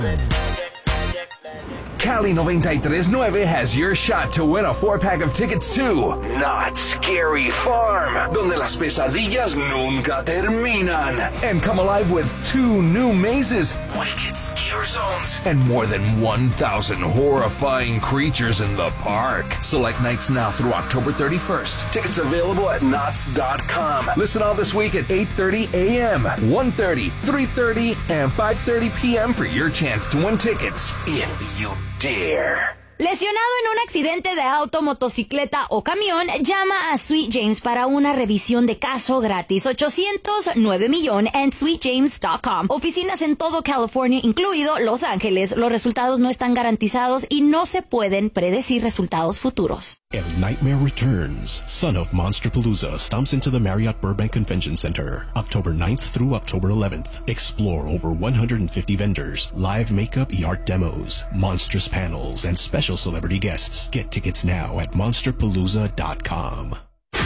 Cali 93.9 has your shot to win a 4-pack of tickets to Not Scary Farm, donde las pesadillas nunca terminan. And come alive with 2 new mazes, wicked scare zones, and more than 1,000 horrifying creatures in the park. Select nights now through October 31st. Tickets available at knots.com. Listen all this week at 8:30 a.m., 1:30, 3:30, and 5:30 p.m. for your chance to win tickets if you dare. Lesionado en un accidente de auto, motocicleta o camión, llama a Sweet James para una revisión de caso gratis. 800-9 en sweetjames.com. Oficinas en todo California, incluido Los Ángeles. Los resultados no están garantizados y no se pueden predecir resultados futuros. El Nightmare returns. Son of Monsterpalooza stomps into the Marriott Burbank Convention Center, October 9th through October 11th. Explore over 150 vendors, live makeup and art demos, monstrous panels, and special celebrity guests. Get tickets now at monsterpalooza.com.